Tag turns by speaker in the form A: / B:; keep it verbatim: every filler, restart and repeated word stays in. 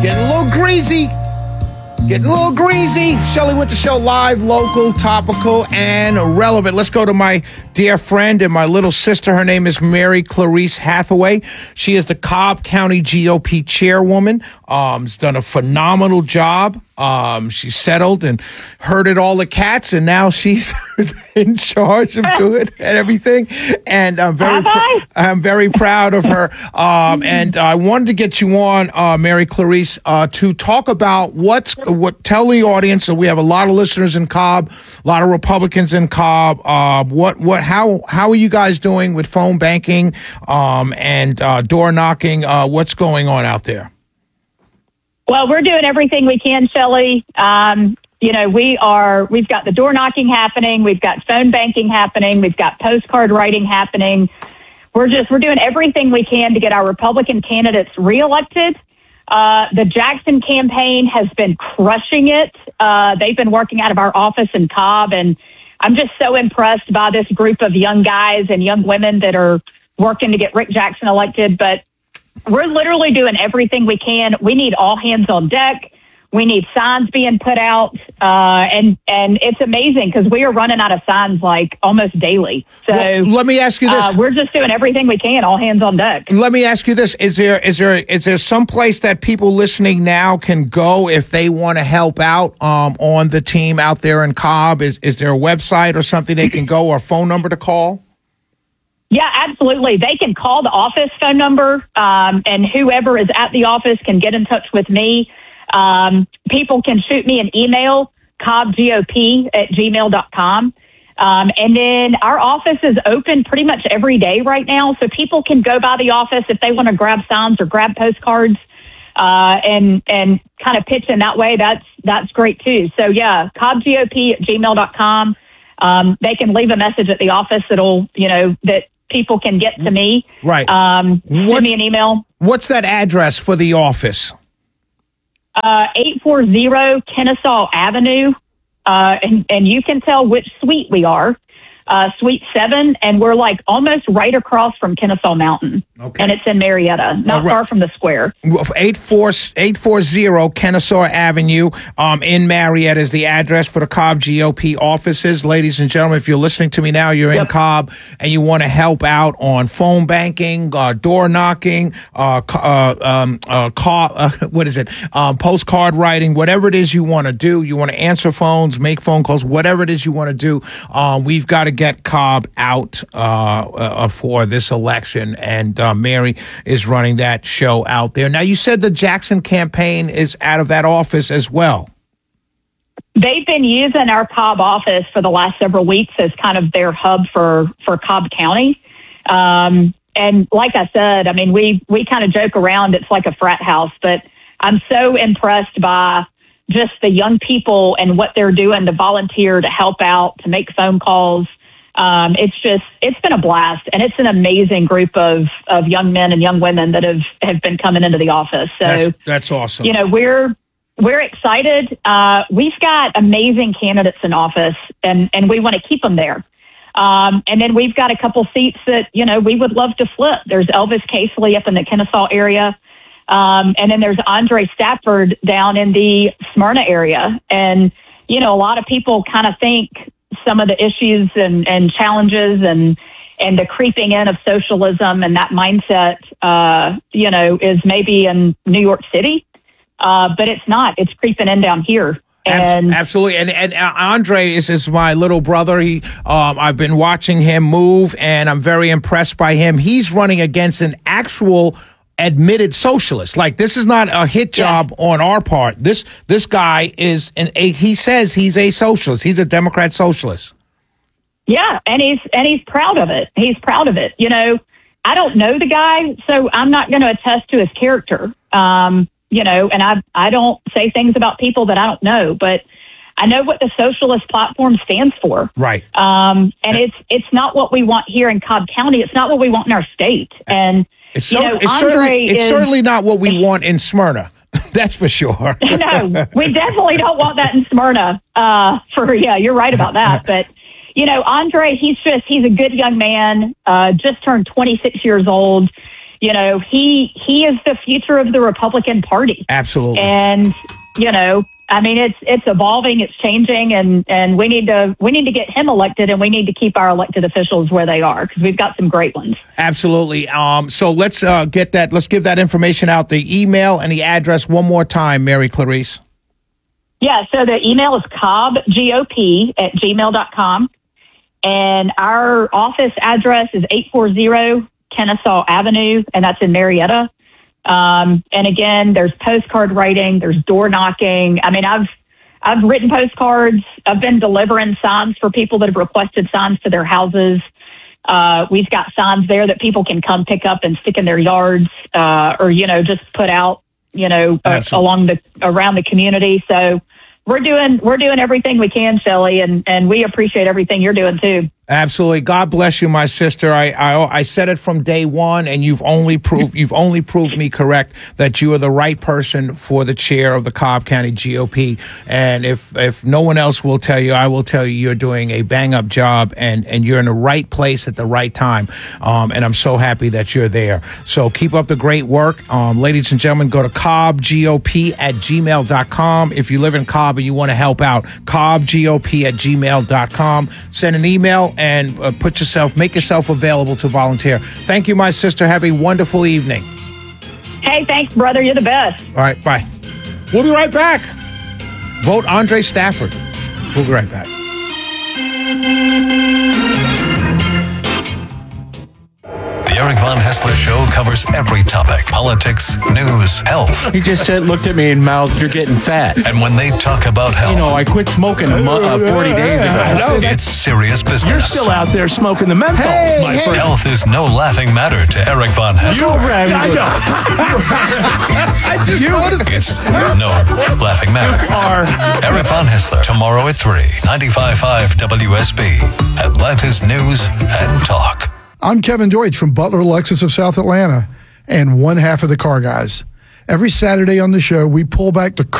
A: Getting a little greasy. Getting a little greasy. Shelley Winter Show, live, local, topical, and relevant. Let's go to my dear friend and my little sister. Her name is Mary Clarice Hathaway. She is the Cobb County G O P chairwoman. Um, has done a phenomenal job. Um, she settled and herded all the cats, and now she's in charge of doing and everything. And I'm very, pr- I'm very proud of her. Um, and I wanted to get you on, uh, Mary Clarice, uh, to talk about what's what. Tell the audience. So we have a lot of listeners in Cobb, a lot of Republicans in Cobb. Uh, what, what, how, how are you guys doing with phone banking, um, and uh, door knocking? Uh, what's going on out there?
B: Well, we're doing everything we can, Shelley. Um, you know, we are, we've got the door knocking happening. We've got phone banking happening. We've got postcard writing happening. We're just, we're doing everything we can to get our Republican candidates reelected. Uh, the Jackson campaign has been crushing it. Uh, they've been working out of our office in Cobb, and I'm just so impressed by this group of young guys and young women that are working to get Rick Jackson elected. But we're literally doing everything we can. We need all hands on deck. We need signs being put out. Uh, and, and it's amazing because we are running out of signs like almost daily. So
A: well, let me ask you this.
B: Uh, we're just doing everything we can, all hands on deck.
A: Let me ask you this. Is there, is there, is there some place that people listening now can go if they want to help out, um, on the team out there in Cobb? Is, is there a website or something they can go, or a phone number to call?
B: Yeah, absolutely. They can call the office phone number, um, and whoever is at the office can get in touch with me. Um, people can shoot me an email, cobbgop at gmail dot com. Um, and then our office is open pretty much every day right now, so people can go by the office if they want to grab signs or grab postcards, uh, and and kind of pitch in that way. That's that's great too. So yeah, cobbgop at gmail dot com. Um, they can leave a message at the office that'll, you know, that people can get to me.
A: Right.
B: Um, send me an email.
A: What's that address for the office?
B: Uh, eight forty Kennesaw Avenue. Uh, and, and you can tell which suite we are. Uh, suite seven, and we're like almost right across from Kennesaw Mountain. Okay. And it's in Marietta, not right. far from the square.
A: eight forty Kennesaw Avenue, um, in Marietta is the address for the Cobb G O P offices. Ladies and gentlemen, if you're listening to me now, you're yep. in Cobb and you want to help out on phone banking, uh, door knocking, uh, uh, um, uh, call, uh, what is it? Um, postcard writing, whatever it is you want to do. You want to answer phones, make phone calls, whatever it is you want to do. Um, we've got to get Cobb out uh, uh, for this election, and uh, Mary is running that show out there. Now, you said the Jackson campaign is out of that office as well.
B: They've been using our Cobb office for the last several weeks as kind of their hub for, for Cobb County. Um, and like I said, I mean, we, we kind of joke around, it's like a frat house, but I'm so impressed by just the young people and what they're doing to volunteer, to help out, to make phone calls. Um, it's just, it's been a blast, and it's an amazing group of, of young men and young women that have, have been coming into the office. So
A: that's, that's awesome.
B: You know, we're, we're excited. Uh, we've got amazing candidates in office, and, and we want to keep them there. Um, and then we've got a couple seats that, you know, we would love to flip. There's Elvis Casely up in the Kennesaw area. Um, and then there's Andre Stafford down in the Smyrna area. And, you know, a lot of people kind of think some of the issues and, and challenges and, and the creeping in of socialism and that mindset, uh, you know, is maybe in New York City. Uh, but it's not. It's creeping in down here. And
A: absolutely. And, and Andre is, is my little brother. He, um, I've been watching him move, and I'm very impressed by him. He's running against an actual admitted socialist. Like, this is not a hit job yeah. on our part. This this guy is an a he says he's a socialist. He's a Democrat socialist.
B: Yeah, and he's and he's proud of it. He's proud of it. You know, I don't know the guy, so I'm not going to attest to his character. Um, you know, and I I don't say things about people that I don't know, but I know what the socialist platform stands for.
A: Right.
B: Um, and it's it's not what we want here in Cobb County. It's not what we want in our state. And
A: It's,
B: you
A: so,
B: know,
A: it's, certainly, it's
B: is,
A: certainly not what we want in Smyrna. That's for sure.
B: No, we definitely don't want that in Smyrna. Uh, for yeah, you're right about that. But, you know, Andre, he's just, he's a good young man, uh, just turned twenty-six years old. you know, he he is the future of the Republican Party.
A: Absolutely.
B: And, you know, I mean, it's it's evolving, it's changing, and, and we need to we need to get him elected, and we need to keep our elected officials where they are, because we've got some great ones.
A: Absolutely. Um, so let's uh, get that. Let's give that information out. The email and the address one more time, Mary Clarice.
B: Yeah. So the email is cobb gop at gmail dot com, and our office address is eight forty Kennesaw Avenue, and that's in Marietta. Um, and again, there's postcard writing, there's door knocking. I mean, I've, I've written postcards. I've been delivering signs for people that have requested signs to their houses. Uh, we've got signs there that people can come pick up and stick in their yards, uh, or, you know, just put out, you know, uh, along the, around the community. So we're doing, we're doing everything we can, Shelley, and, and we appreciate everything you're doing too.
A: Absolutely. God bless you, my sister. I, I I said it from day one, and you've only proved you've only proved me correct that you are the right person for the chair of the Cobb County G O P. And if if no one else will tell you, I will tell you you're doing a bang up job, and and you're in the right place at the right time. Um, and I'm so happy that you're there. So keep up the great work, um, ladies and gentlemen. Go to cobb gop at gmail dot com if you live in Cobb and you want to help out. cobb gop at gmail dot com. Send an email and uh, put yourself, make yourself available to volunteer. Thank you, my sister. Have a wonderful evening.
B: Hey, thanks, brother. You're the best.
A: All right, bye. We'll be right back. Vote Andre Stafford. We'll be right back.
C: The Eric Von Hessler Show covers every topic: politics, news, health.
D: He just said, looked at me and mouthed, "You're getting fat."
C: And when they talk about health,
D: you know, I quit smoking a mo- uh, forty days ago.
C: It's serious business.
D: You're still out there smoking the menthol,
A: Hey,
D: my
A: hey.
D: friend.
C: Health is no laughing matter to Eric Von Hessler.
D: You're over having
A: I
D: a-
A: know. I just
D: You-
A: noticed.
C: It's no laughing matter.
D: are.
C: Eric Von Hessler, tomorrow at three, ninety-five point five W S B, Atlanta's News and Talk.
E: I'm Kevin Deutsch from Butler Lexus of South Atlanta and one half of the Car Guys. Every Saturday on the show, we pull back the